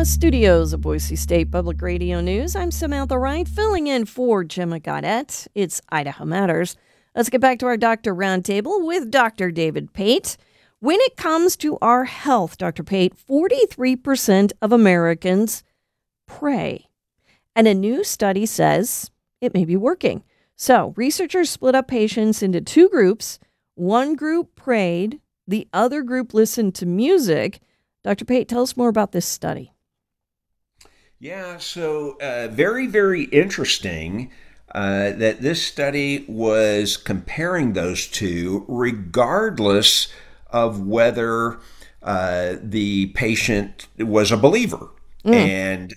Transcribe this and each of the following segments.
studios of Boise State Public Radio News, I'm Samantha Wright, filling in for Gemma Gaudette. It's Idaho Matters. Let's get back to our Doctor Roundtable with Dr. David Pate. When it comes to our health, Dr. Pate, 43% of Americans pray. And a new study says it may be working. So researchers split up patients into two groups. One group prayed, the other group listened to music. Dr. Pate, tell us more about this study. Yeah, so very, very interesting that this study was comparing those two, regardless of whether the patient was a believer and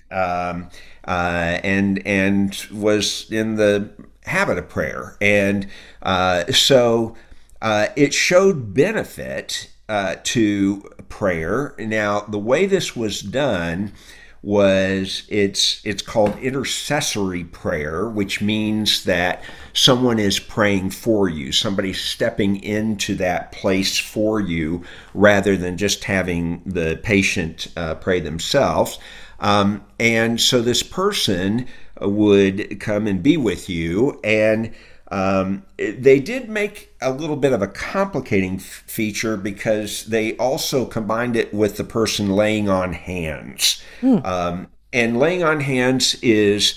was in the habit of prayer, and so it showed benefit to prayer. Now, the way this was done was it's called intercessory prayer, which means that someone is praying for you, somebody's stepping into that place for you rather than just having the patient pray themselves. And so this person would come and be with you, and they did make a little bit of a complicating feature because they also combined it with the person laying on hands. And laying on hands is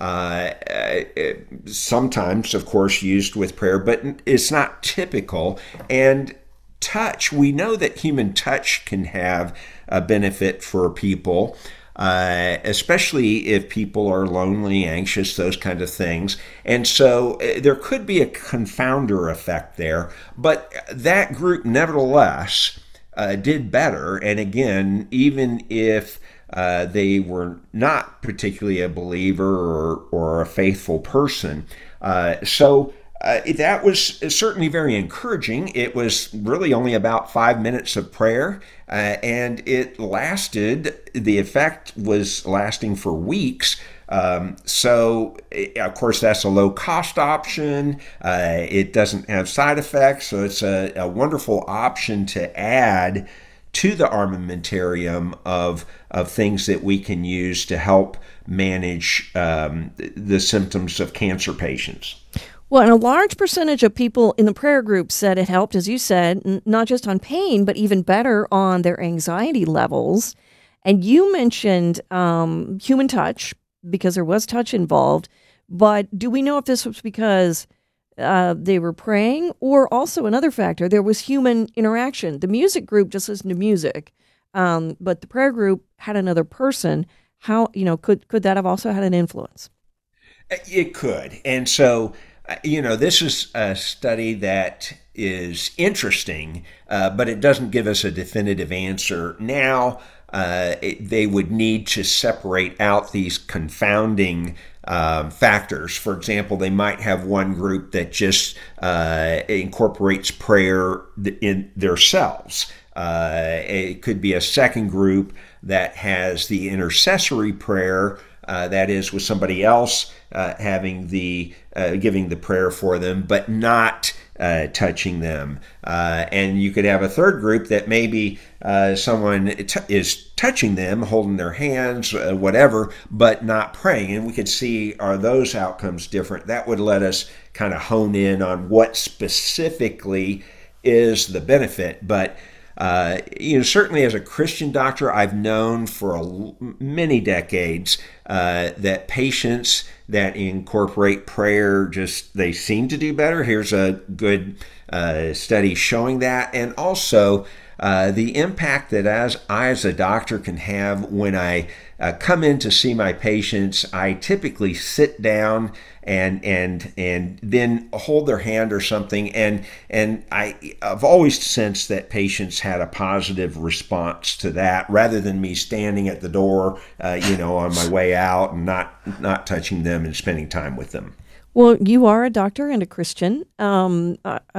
sometimes, of course, used with prayer, but it's not typical. And touch, we know that human touch can have a benefit for people. Especially if people are lonely, anxious, those kind of things. And so there could be a confounder effect there, but that group nevertheless did better. And again, even if they were not particularly a believer or a faithful person. That was certainly very encouraging. It was really only about 5 minutes of prayer, and the effect was lasting for weeks. Of course, that's a low-cost option. It doesn't have side effects, so it's a wonderful option to add to the armamentarium of things that we can use to help manage the symptoms of cancer patients. Well, and a large percentage of people in the prayer group said it helped, as you said, not just on pain, but even better on their anxiety levels. And you mentioned human touch, because there was touch involved. But do we know if this was because they were praying, or also another factor, there was human interaction? The music group just listened to music, but the prayer group had another person. How, could that have also had an influence? It could. And so, this is a study that is interesting, but it doesn't give us a definitive answer. Now, they would need to separate out these confounding factors. For example, they might have one group that just incorporates prayer in themselves. It could be a second group that has the intercessory prayer, that is with somebody else having giving the prayer for them, but not touching them. And you could have a third group that maybe someone is touching them, holding their hands, whatever, but not praying. And we could see, are those outcomes different? That would let us kind of hone in on what specifically is the benefit. But certainly as a Christian doctor, I've known for many decades that patients that incorporate prayer they seem to do better. Here's a good study showing that. And also the impact that I as a doctor can have when I come in to see my patients. I typically sit down and then hold their hand or something, and I've always sensed that patients had a positive response to that, rather than me standing at the door, on my way out and not touching them and spending time with them. Well, you are a doctor and a Christian. How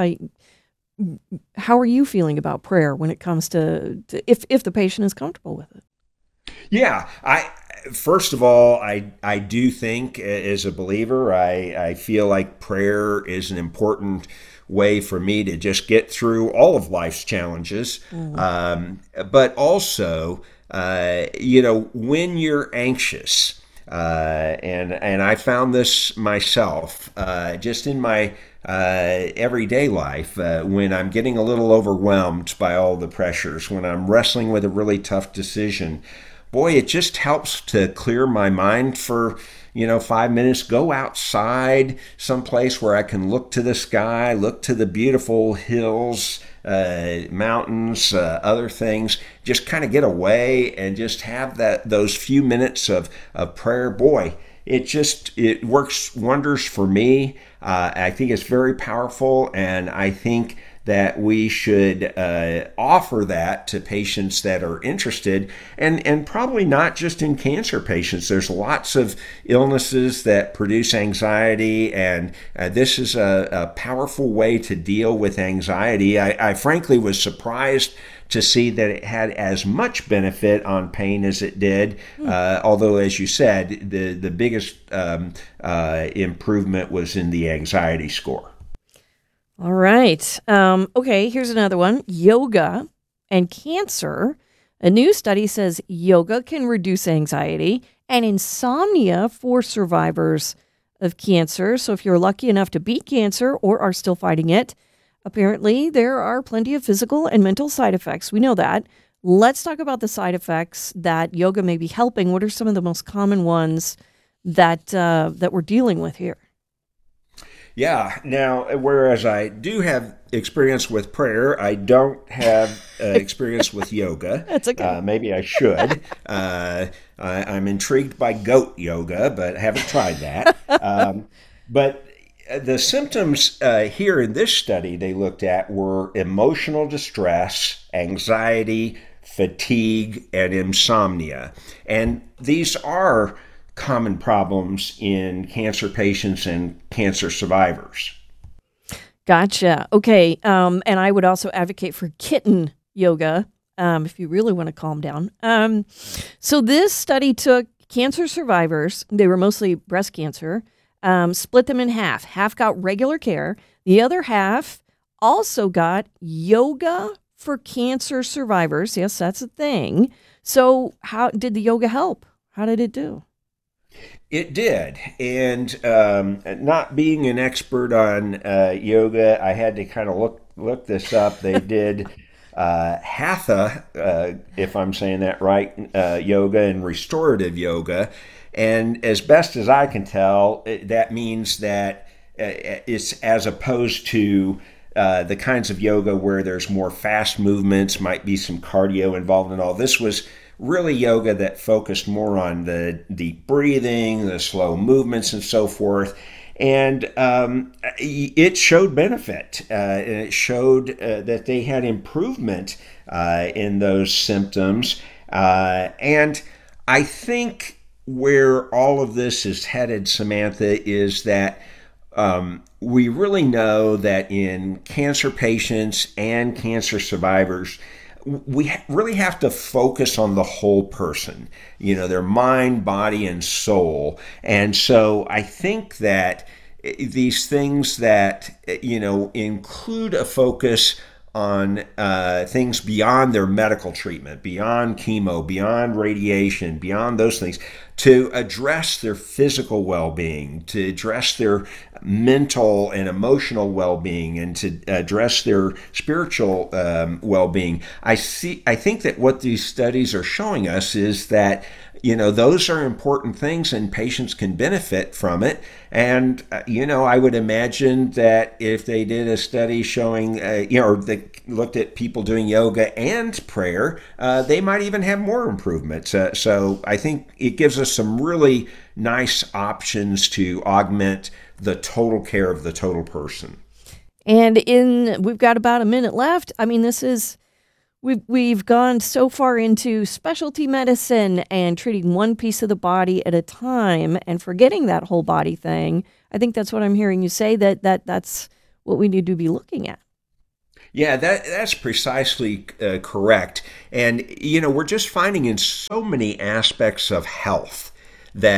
are you feeling about prayer when it comes to if the patient is comfortable with it? Yeah, first of all, I do think, as a believer, I feel like prayer is an important way for me to just get through all of life's challenges. But also, when you're anxious, and I found this myself just in my everyday life when I'm getting a little overwhelmed by all the pressures, when I'm wrestling with a really tough decision. Boy, it just helps to clear my mind for 5 minutes, go outside someplace where I can look to the sky, look to the beautiful hills, mountains, other things, just kind of get away and just have those few minutes of prayer. Boy, it works wonders for me. I think it's very powerful, and I think that we should offer that to patients that are interested, and probably not just in cancer patients. There's lots of illnesses that produce anxiety, and this is a powerful way to deal with anxiety. I frankly was surprised to see that it had as much benefit on pain as it did, although, as you said, the biggest improvement was in the anxiety score. All right. Okay, here's another one. Yoga and cancer. A new study says yoga can reduce anxiety and insomnia for survivors of cancer. So if you're lucky enough to beat cancer or are still fighting it, apparently there are plenty of physical and mental side effects. We know that. Let's talk about the side effects that yoga may be helping. What are some of the most common ones that we're dealing with here? Yeah. Now, whereas I do have experience with prayer, I don't have experience with yoga. That's okay. Maybe I should. I'm intrigued by goat yoga, but haven't tried that. But the symptoms here in this study they looked at were emotional distress, anxiety, fatigue, and insomnia. And these are common problems in cancer patients and cancer survivors. Gotcha. Okay. And I would also advocate for kitten yoga if you really want to calm down. So this study took cancer survivors, they were mostly breast cancer, split them in half. Half got regular care. The other half also got yoga for cancer survivors. Yes, that's a thing. So how did the yoga help? How did it do? It did. And not being an expert on yoga, I had to kind of look this up. They did hatha, if I'm saying that right, yoga and restorative yoga. And as best as I can tell, that means that it's as opposed to the kinds of yoga where there's more fast movements, might be some cardio involved and all. This was really yoga that focused more on the deep breathing, the slow movements, and so forth. And it showed benefit. And it showed that they had improvement in those symptoms. And I think where all of this is headed, Samantha, is that we really know that in cancer patients and cancer survivors, we really have to focus on the whole person, their mind, body, and soul. And so I think that these things that, include a focus on things beyond their medical treatment, beyond chemo, beyond radiation, beyond those things, to address their physical well-being, to address their mental and emotional well-being, and to address their spiritual well-being. I think that what these studies are showing us is that those are important things and patients can benefit from it. And, I would imagine that if they did a study showing, or they looked at people doing yoga and prayer, they might even have more improvements. So I think it gives us some really nice options to augment the total care of the total person. And we've got about a minute left. I mean, we've gone so far into specialty medicine and treating one piece of the body at a time and forgetting that whole body thing. I think that's what I'm hearing you say, that's what we need to be looking at. Yeah, that's precisely correct. And, we're just finding in so many aspects of health that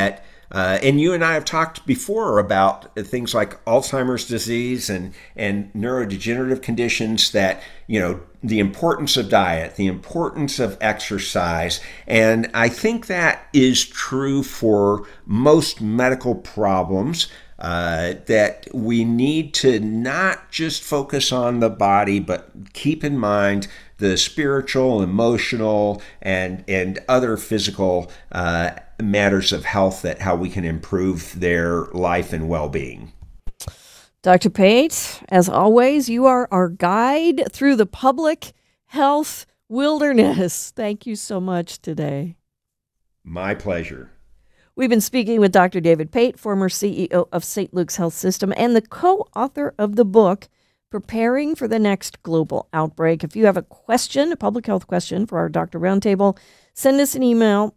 And you and I have talked before about things like Alzheimer's disease and neurodegenerative conditions that, the importance of diet, the importance of exercise. And I think that is true for most medical problems. That we need to not just focus on the body, but keep in mind the spiritual, emotional, and other physical matters of health, that how we can improve their life and well-being. Dr. Pate, as always, you are our guide through the public health wilderness. Thank you so much today. My pleasure. We've been speaking with Dr. David Pate, former CEO of St. Luke's Health System and the co-author of the book, Preparing for the Next Global Outbreak. If you have a question, a public health question for our Dr. Roundtable, send us an email,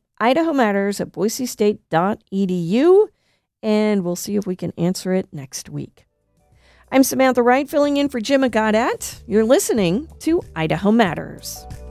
idahomatters@boisestate.edu, and we'll see if we can answer it next week. I'm Samantha Wright, filling in for Jim Gaudet. You're listening to Idaho Matters.